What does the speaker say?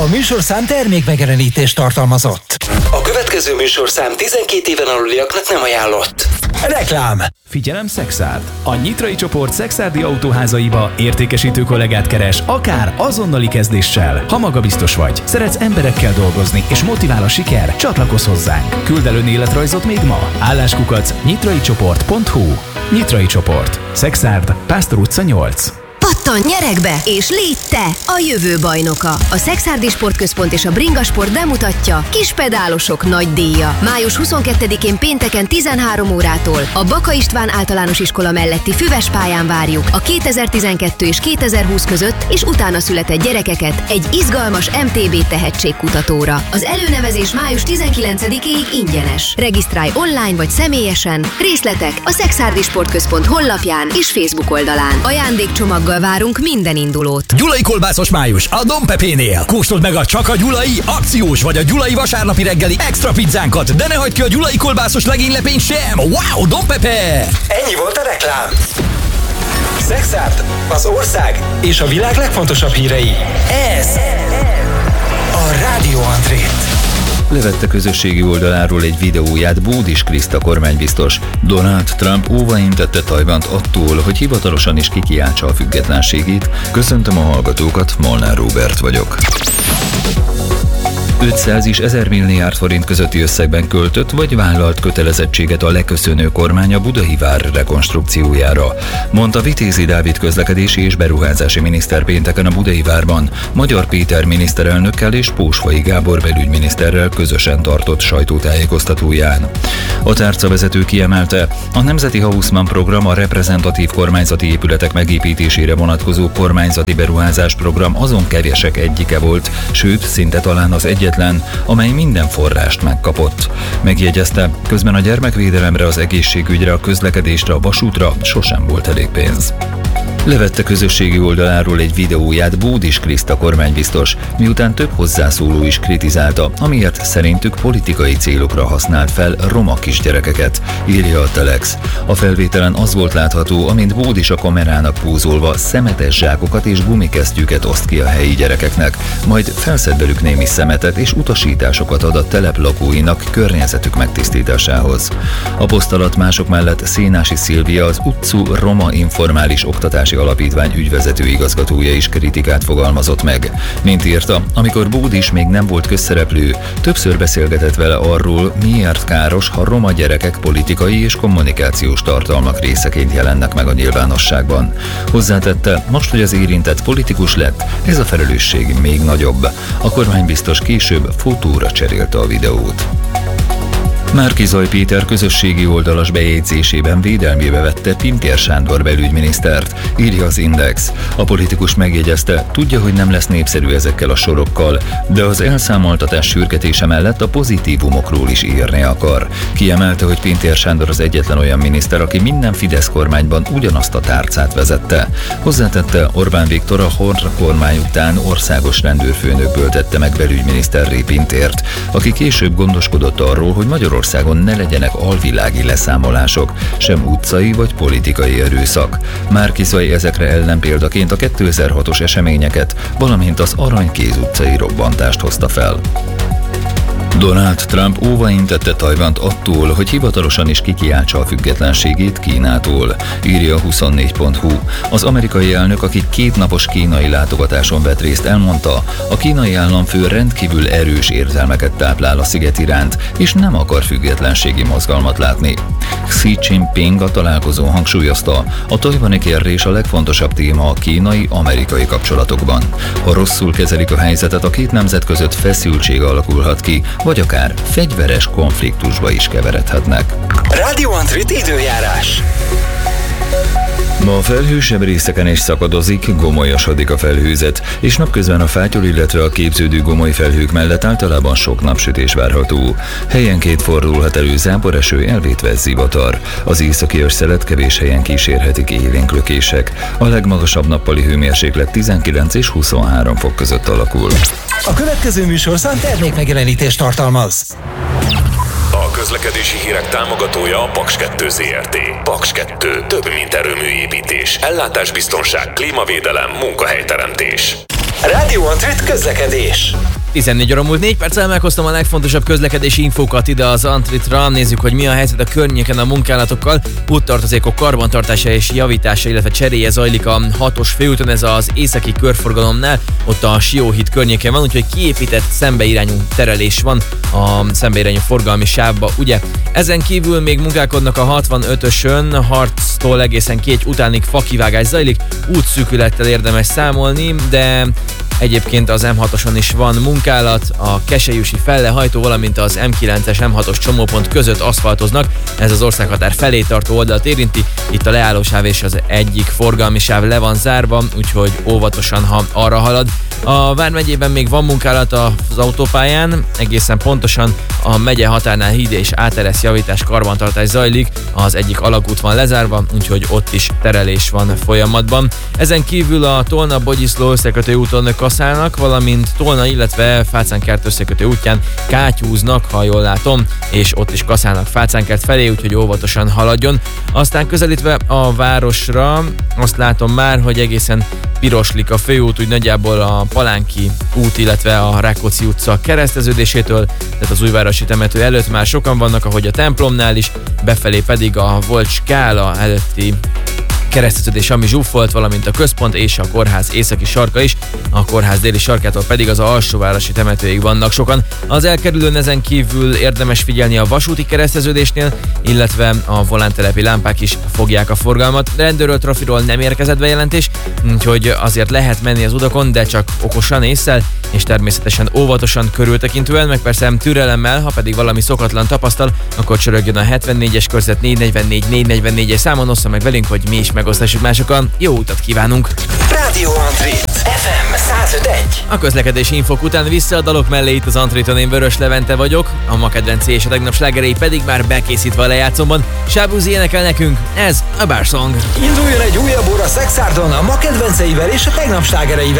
A műsorszám termékmegjelenítést tartalmazott. A következő műsorszám 12 éven aluliaknak nem ajánlott. Reklám. Figyelem Szexárd! A Nyitrai csoport szexárdi autóházaiba értékesítő kollégát keres, akár azonnali kezdéssel. Ha magabiztos vagy, szeretsz emberekkel dolgozni és motivál a siker, csatlakozz hozzánk. Küld el önéletrajzot még ma. Álláskukac nyitraicsoport.hu. Nyitrai csoport. Szexárd, Pásztor utca 8. Pattanj, nyereg be, és légy te a jövő bajnoka. A Szekszárdi Sportközpont és a Bringa Sport bemutatja Kispedálosok nagy díja. Május 22-én pénteken 13 órától a Baka István általános iskola melletti Füves pályán várjuk a 2012 és 2020 között és utána született gyerekeket egy izgalmas MTB tehetségkutatóra. Az előnevezés május 19-ig ingyenes. Regisztrálj online vagy személyesen, részletek a Szekszárdi Sportközpont honlapján és Facebook oldalán. Ajándékcsomaggal várunk minden indulót. Gyulai kolbászos május a Don Pepénél. Kóstold meg a csak a gyulai akciós vagy a gyulai vasárnapi reggeli extra pizzánkat, de ne hagyd ki a gyulai kolbászos legénylepény sem. Wow, Don Pepe! Ennyi volt a reklám. Szexárd, az ország és a világ legfontosabb hírei. Ez a Rádió Andrét. Levette közösségi oldaláról egy videóját Bódis Kriszta kormánybiztos. Donald Trump óvaintette Tajvant attól, hogy hivatalosan is kikiáltsa a függetlenségét. Köszöntöm a hallgatókat, Molnár Róbert vagyok. 500 és 1000 milliárd forint közötti összegben költött vagy vállalt kötelezettséget a leköszönő kormány a Budai vár rekonstrukciójára, mondta Vitézi Dávid közlekedési és beruházási miniszter pénteken a Budai várban, Magyar Péter miniszterelnökkel és Pósfai Gábor belügyminiszterrel közösen tartott sajtótájékoztatóján. A tárcavezető kiemelte, a Nemzeti Haussmann program a reprezentatív kormányzati épületek megépítésére vonatkozó kormányzati beruházás program azon kevesek egyike volt, sőt, szinte talán az egyetlen, amely minden forrást megkapott. Megjegyezte, közben a gyermekvédelemre, az egészségügyre, a közlekedésre, a vasútra sosem volt elég pénz. Levette közösségi oldaláról egy videóját Bódis Kriszta kormánybiztos, miután több hozzászóló is kritizálta, amiért szerintük politikai célokra használt fel roma kisgyerekeket, írja a Telex. A felvételen az volt látható, amint Bódis a kamerának pózolva szemetes zsákokat és gumikesztyűket oszt ki a helyi gyerekeknek, majd felszed belük némi szemetet és utasításokat ad a telep lakóinak környezetük megtisztításához. A poszt alatt mások mellett Szénási Szilvia, az Utcu Roma Informális Oktatási Alapítvány ügyvezető igazgatója is kritikát fogalmazott meg. Mint írta, amikor Bódis még nem volt közszereplő, többször beszélgetett vele arról, miért káros, ha roma gyerekek politikai és kommunikációs tartalmak részeként jelennek meg a nyilvánosságban. Hozzátette, most, hogy az érintett politikus lett, ez a felelősség még nagyobb. A kormánybiztos később fotóra cserélte a videót. Márki-Zay Péter közösségi oldalas bejegyzésében védelmébe vette Pintér Sándor belügyminisztert, írja az Index. A politikus megjegyezte, tudja, hogy nem lesz népszerű ezekkel a sorokkal, de az elszámoltatás sürgetése mellett a pozitívumokról is írni akar. Kiemelte, hogy Pintér Sándor az egyetlen olyan miniszter, aki minden Fidesz kormányban ugyanazt a tárcát vezette. Hozzátette, Orbán Viktor a Horn kormány után országos rendőrfőnökből tette meg belügyminiszterré Pintért, aki később gondoskodott arról, hogy Magyarországon ne legyenek alvilági leszámolások, sem utcai vagy politikai erőszak. Márki-Zay ezekre ellenpéldaként a 2006-os eseményeket, valamint az Aranykéz utcai robbantást hozta fel. Donald Trump óvaintette Tajvant attól, hogy hivatalosan is kikiáltsa a függetlenségét Kínától, írja a 24.hu. Az amerikai elnök, aki 2 napos kínai látogatáson vett részt, elmondta, a kínai államfő rendkívül erős érzelmeket táplál a sziget iránt, és nem akar függetlenségi mozgalmat látni. Xi Jinping a találkozón hangsúlyozta, a tajvani kérdés a legfontosabb téma a kínai-amerikai kapcsolatokban. Ha rosszul kezelik a helyzetet, a két nemzet között feszültség alakulhat ki, vagy akár fegyveres konfliktusba is keveredhetnek. Rádió Andrét időjárás. Ma a felhősebb részeken is szakadozik, gomolyasodik a felhőzet, és napközben a fátyol, illetve a képződő gomoly felhők mellett általában sok napsütés várható. Helyenként fordulhat elő záporeső, elvétve zivatar. Az északi ősszelet kevés helyen kísérhetik élénk lökések. A legmagasabb nappali hőmérséklet 19 és 23 fok között alakul. A következő műsorszám termékmegjelenítést tartalmaz. A közlekedési hírek támogatója a Paks 2 Zrt. Paks 2. Több mint erőműépítés, ellátásbiztonság, klímavédelem, munkahelyteremtés. Radio Antrit közlekedés. 14 óra múlt 4 perccel meghoztam a legfontosabb közlekedési infókat ide az Antritra. Nézzük, hogy mi a helyzet a környéken a munkálatokkal. Úttartozékok karbantartása és javítása, illetve cseréje zajlik a 6-os főúton, ez az északi körforgalomnál, ott a Sióhíd környéken van, úgyhogy kiépített szembeirányú terelés van a szembeirányú forgalmi sávba, ugye? Ezen kívül még munkálkodnak a 65-ösön, Harctól egészen Kégy utánig fakivágás zajlik, útszűkülettel érdemes számolni, de egyébként az M6-oson is van munkálat, a Keselyüsi Fellehajtó, valamint az M9-es M6-os csomópont között aszfaltoznak, ez az országhatár felé tartó oldalt érinti, itt a leállósáv és az egyik forgalmi sáv le van zárva, úgyhogy óvatosan, ha arra halad. A Vármegyében még van munkálat az autópályán, egészen pontosan a megye határnál híd és áteresz javítás karbantartás zajlik, az egyik alagút van lezárva, úgyhogy ott is terelés van folyamatban. Ezen kívül a Tolna-Bogyiszló összekötő úton kaszálnak, valamint Tolna, illetve Fácánkert összekötő útján kátyúznak, ha jól látom, és ott is kaszálnak Fácánkert felé, úgyhogy óvatosan haladjon. Aztán közelítve a városra azt látom már, hogy egészen piroslik a főút, úgy nagyjából a Palánki út, illetve a Rákóczi utca kereszteződésétől, tehát az Újvárosi temető előtt már sokan vannak, ahogy a templomnál is, befelé pedig a Volt Skála előtti kereszteződés, ami zsúfolt, valamint a központ és a kórház északi sarka is, a kórház déli sarkától pedig az Alsóvárosi temetőig vannak sokan. Az elkerülőn ezen kívül érdemes figyelni a vasúti kereszteződésnél, illetve a volántelepi lámpák is fogják a forgalmat. Rendőről, trafiról nem érkezett bejelentés, úgyhogy azért lehet menni az utakon, de csak okosan, ésszel, és természetesen óvatosan, körültekintően, meg persze türelemmel, ha pedig valami szokatlan tapasztal, akkor csörögjön a 74-es körzet 444-444-es számon, ossza meg velünk, hogy mi is megosztassuk másokkal. Jó utat kívánunk! Radio Antrit FM 105.1. A közlekedési infok után vissza a dalok mellé itt az Antriton, én Vörös Levente vagyok, a ma kedvencé és a tegnap slágerei pedig már bekészítve a lejátszomban. Sábúzi énekel nekünk, ez a Bar Song. Induljon egy újabb óra Szexárdon a ma kedvenceivel és a tegnap slágereivel.